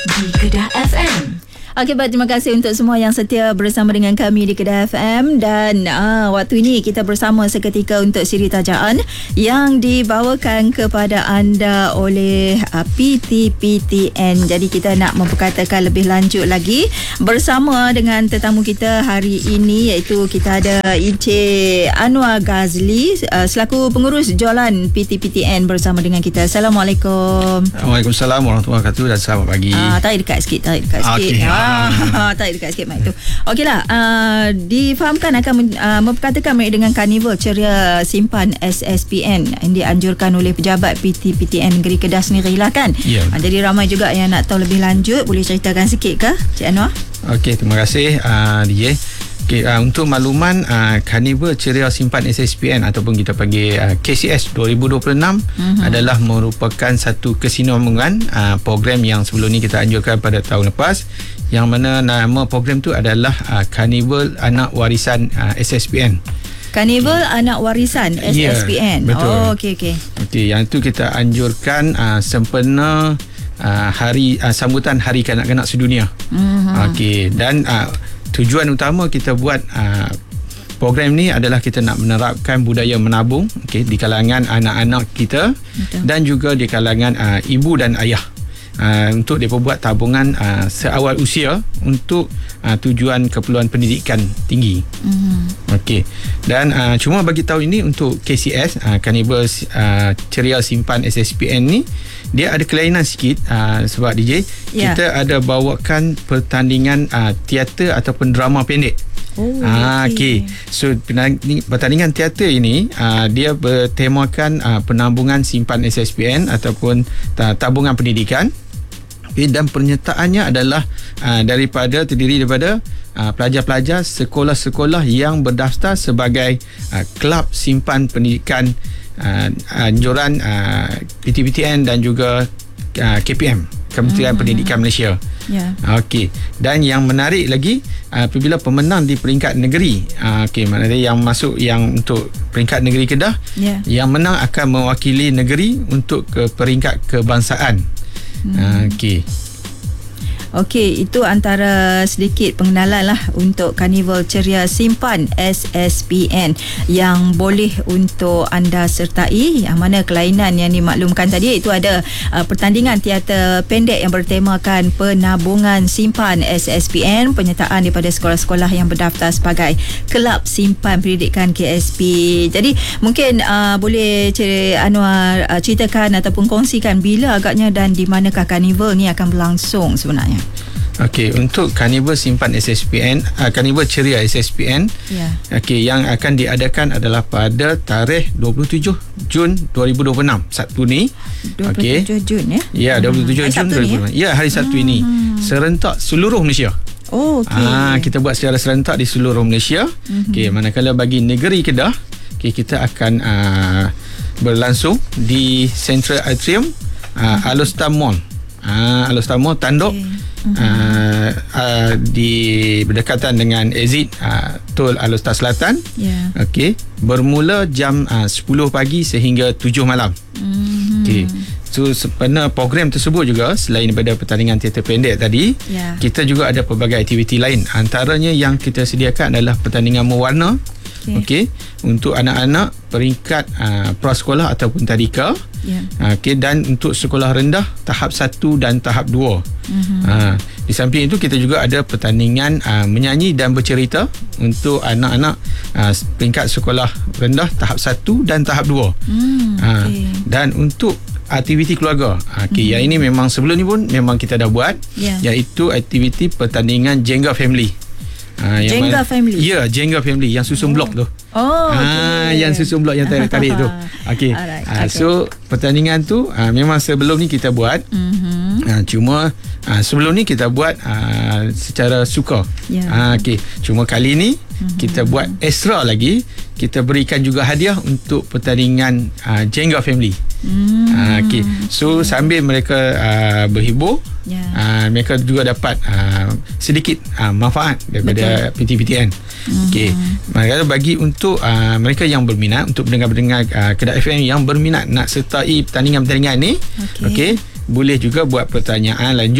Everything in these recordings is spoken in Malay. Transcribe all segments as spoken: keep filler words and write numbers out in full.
di Kedah F M. Okey, baik, terima kasih untuk semua yang setia bersama dengan kami di Kedah F M. Dan uh, waktu ini kita bersama seketika untuk siri tajaan yang dibawakan kepada anda oleh uh, P T P T N. Jadi kita nak memperkatakan lebih lanjut lagi bersama dengan tetamu kita hari ini, iaitu kita ada Encik Anwar Ghazli uh, selaku pengurus jualan P T P T N bersama dengan kita. Assalamualaikum. Waalaikumsalam warahmatullahi wabarakatuh dan selamat pagi. Ah, tarik dekat sikit, tarik dekat sikit. Okay. Ah. Ah, tak dekat sikit mic tu. Okeylah, uh, difahamkan akan men, uh, memperkatakan mereka dengan Karnival Ceria Simpan S S P N yang dianjurkan oleh pejabat P T P T N Negeri Kedah sendirilah kan. Yeah. Uh, jadi ramai juga yang nak tahu lebih lanjut. Boleh ceritakan sikit ke Cik Anwar? Okey, terima kasih uh, D J. Okay, uh, untuk makluman, uh, Karnival Ceria Simpan S S P N ataupun kita panggil uh, K C S dua ribu dua puluh enam uh-huh. adalah merupakan satu kesinambungan uh, program yang sebelum ni kita anjurkan pada tahun lepas, yang mana nama program tu adalah uh, Karnival Anak Warisan uh, S S P N. Karnival okay. Anak Warisan S S P N. Yeah, betul. Oh, okey okey. Okey, yang itu kita anjurkan uh, sempena uh, hari uh, sambutan Hari Kanak-kanak Sedunia. Uh-huh. Okey, dan uh, tujuan utama kita buat uh, program ni adalah kita nak menerapkan budaya menabung, okay, di kalangan anak-anak kita. Betul. Dan juga di kalangan uh, ibu dan ayah, uh, untuk mereka buat tabungan uh, seawal usia untuk uh, tujuan keperluan pendidikan tinggi. Mm-hmm. Okey. Dan uh, cuma bagi tahu ini untuk K C S uh, Karnival uh, Ceria Simpan S S P N ni, dia ada kelainan sikit uh, sebab D J yeah. kita ada bawakan pertandingan uh, teater ataupun drama pendek. Oh, ah, okey. Okay. So pertandingan teater ini uh, dia bertemakan uh, penambungan simpan S S P N ataupun uh, tabungan pendidikan. Okay, dan penyertaannya adalah uh, daripada terdiri daripada uh, pelajar-pelajar sekolah-sekolah yang berdaftar sebagai uh, kelab simpan pendidikan uh, anjuran uh, P T P T N dan juga uh, K P M, Kementerian hmm. Pendidikan Malaysia. Yeah. Okey. Dan yang menarik lagi, uh, apabila pemenang di peringkat negeri, uh, okey, maknanya yang masuk yang untuk peringkat negeri Kedah, yeah. yang menang akan mewakili negeri untuk ke peringkat kebangsaan. Hmm. Uh, okey. Okey, itu antara sedikit pengenalan lah untuk Karnival Ceria Simpan S S P N yang boleh untuk anda sertai. Yang mana kelainan yang dimaklumkan tadi, itu ada uh, pertandingan teater pendek yang bertemakan penabungan simpan S S P N, penyertaan daripada sekolah-sekolah yang berdaftar sebagai Kelab Simpan Pendidikan K S P. Jadi mungkin uh, boleh Cik Anwar uh, ceritakan ataupun kongsikan bila agaknya dan di manakah Karnival ni akan berlangsung sebenarnya? Okey, untuk Karnival Simpan S S P N, uh, Karnival Ceria S S P N, yeah. okey, yang akan diadakan adalah pada tarikh dua puluh tujuh Jun dua ribu dua puluh enam, Sabtu ni. dua puluh tujuh okay. Jun ya? Ya, dua puluh tujuh Jun dua ribu dua puluh enam. Ya, hari Sabtu hmm. ini. Serentak seluruh Malaysia. Oh, okey. Ah, kita buat secara serentak di seluruh Malaysia. Mm-hmm. Okey, manakala bagi negeri Kedah, okey, kita akan uh, berlangsung di Central Atrium, uh, mm-hmm. Alostar Mall. Ah, Alostar Mall Tanduk. Okay. Uh, uh, di berdekatan dengan exit uh, Tol Alostar Selatan. Yeah. Okey, bermula jam uh, sepuluh pagi sehingga tujuh malam. Mm-hmm. Okey. So sempena program tersebut juga, selain daripada pertandingan teater pendek tadi, yeah. kita juga ada pelbagai aktiviti lain. Antaranya yang kita sediakan adalah pertandingan mewarna. Okey, okay. untuk anak-anak peringkat uh, prasekolah ataupun tadika. Yeah. Okey, dan untuk sekolah rendah tahap satu dan tahap dua. Mm-hmm. Uh, di samping itu kita juga ada pertandingan uh, menyanyi dan bercerita untuk anak-anak uh, peringkat sekolah rendah tahap satu dan tahap dua. Mm, uh, okay. Dan untuk aktiviti keluarga, okey, mm-hmm. yang ini memang sebelum ni pun memang kita dah buat, yeah. iaitu aktiviti pertandingan Jenga Family. Ha, Jenga mana, Family. Ya, Jenga Family yang susun oh. blok tu. Oh, ha, okay. yang susun blok yang tarik-tarik tu. Okey. Alright, ha, okay. So pertandingan tu ha, memang sebelum ni kita buat. Mm-hmm. Ha, cuma ha, sebelum ni kita buat ha, secara suka. Yeah. Ha, okey. Cuma kali ni mm-hmm. kita buat extra lagi. Kita berikan juga hadiah untuk pertandingan uh, Jenga Family. Mm. Uh, okay. So sambil mereka uh, berhibur, yeah. uh, mereka juga dapat uh, sedikit uh, manfaat daripada Betul. P T P T N. Mm-hmm. Okay. Maka bagi untuk uh, mereka yang berminat, untuk pendengar-pendengar uh, Kedah F M yang berminat nak sertai pertandingan-pertandingan ni, okay. Okay, boleh juga buat pertanyaan lanjut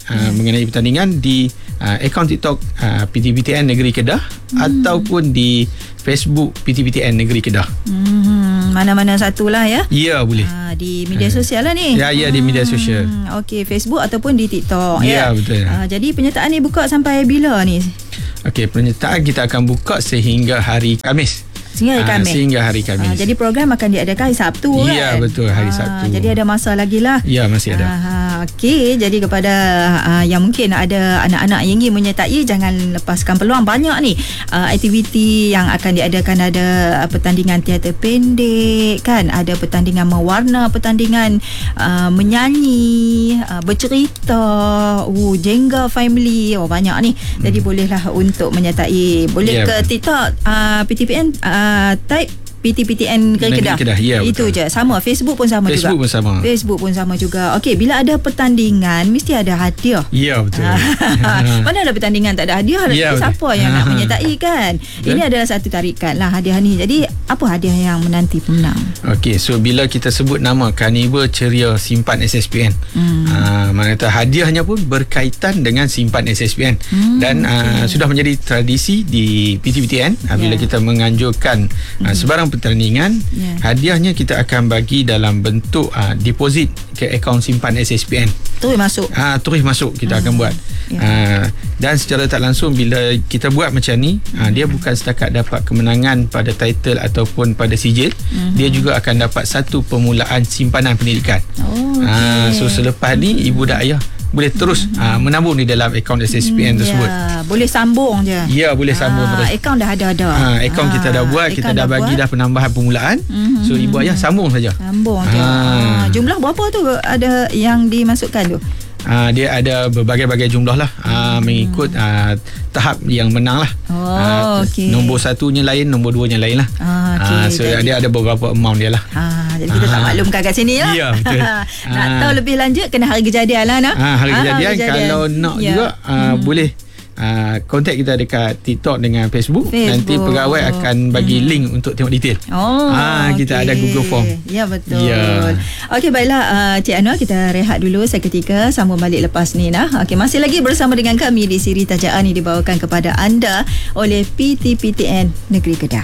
uh, mengenai pertandingan di uh, akaun TikTok uh, P T P T N Negeri Kedah hmm. ataupun di Facebook P T P T N Negeri Kedah. Hmm, mana-mana satulah ya. Ya, boleh. Ha, di media sosial lah ni. Ya, ya, di media sosial. Hmm, Okey, Facebook ataupun di TikTok ya. Ya, betul. Ha, jadi penyertaan ni buka sampai bila ni? Okey, penyertaan kita akan buka sehingga hari Khamis. Sehingga hari Khamis. Ha, sehingga hari Khamis. Ha, jadi program akan diadakan hari Sabtu kan? Ya, betul, hari Ha, Sabtu. jadi ada masa lagi lah. Ya, masih ada. Ha, Okey, jadi kepada uh, yang mungkin ada anak-anak yang ingin menyertai, jangan lepaskan peluang. Banyak ni uh, aktiviti yang akan diadakan. Ada uh, pertandingan teater pendek kan, ada pertandingan mewarna, pertandingan uh, menyanyi, uh, bercerita, uh, Jenga family, oh banyak ni. Jadi hmm. bolehlah untuk menyertai. Boleh yeah. ke TikTok uh, P T P N uh, type P T P T N Negeri Kedah. Kedah. Ya, itu betul. je. Sama. Facebook pun sama Facebook juga. Facebook pun sama. Facebook pun sama juga. Okey, bila ada pertandingan mesti ada hadiah. Ya, betul. Mana ada pertandingan tak ada hadiah? Ya, siapa betul. yang nak menyertai kan? Betul. Ini adalah satu tarikan lah hadiah ni. Jadi apa hadiah yang menanti pemenang? Okey, so bila kita sebut nama Carnival Ceria Simpan S S P N, hmm. uh, mana kata hadiahnya pun berkaitan dengan Simpan S S P N. Hmm, dan okay. uh, sudah menjadi tradisi di P T P T N uh, yeah. bila kita menganjurkan uh, sebarang pertandingan, yeah. hadiahnya kita akan bagi dalam bentuk uh, deposit ke akaun simpan S S P N. Terus masuk. Ah, uh, terus masuk kita hmm. akan buat. Yeah. Uh, dan secara tak langsung bila kita buat macam ni, hmm. uh, dia bukan setakat dapat kemenangan pada title ataupun pada sijil, hmm. dia juga akan dapat satu permulaan simpanan pendidikan. Oh, okay. uh, so selepas ni ibu dan ayah boleh terus mm-hmm. uh, menabung di dalam akaun S S P N mm, tersebut. Ya, boleh sambung je. Ya, boleh sambung ah, terus. Akaun dah ada dah. Ha, akaun ah, kita dah buat, kita dah, dah bagi buat. dah penambahan permulaan. Mm-hmm. So ibu ayah sambung saja. Sambung je. Ah. Ah, jumlah berapa tu ada yang dimasukkan tu? Uh, dia ada berbagai-bagai jumlah lah, uh, hmm. mengikut uh, tahap yang menang lah. Oh, uh, okay. Nombor satunya lain, nombor duanya lain lah. Ah, okay. uh, so jadi, dia ada beberapa amount dia lah. Ah, jadi kita uh, tak maklumkan kat sini lah. Ya, betul. Nak uh, tahu lebih lanjut kena hari kejadian lah. Nah? Uh, hari, ah, kejadian, hari kejadian kalau nak yeah. juga uh, hmm. boleh Uh, kontak kita dekat TikTok dengan Facebook. Facebook. Nanti pegawai akan bagi hmm. link untuk tengok detail. Oh, uh, kita okay. ada Google Form. Ya, betul. Yeah. Okey, baiklah uh, Cik Anwar, kita rehat dulu seketika, sambung balik lepas ni nah. Okey, masih lagi bersama dengan kami di siri Tajaan ini dibawakan kepada anda oleh P T P T N Negeri Kedah.